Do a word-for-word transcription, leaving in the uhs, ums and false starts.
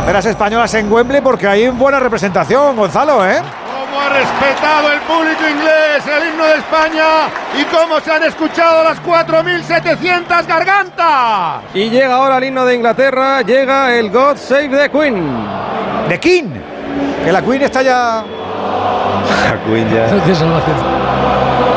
de las españolas en Wembley, porque hay buena representación, Gonzalo, ¿eh? Cómo ha respetado el público inglés el himno de España y cómo se han escuchado las cuatro mil setecientas gargantas. Y llega ahora el himno de Inglaterra, llega el God Save the Queen. The King, que la Queen está ya... La Queen ya... Qué salvación.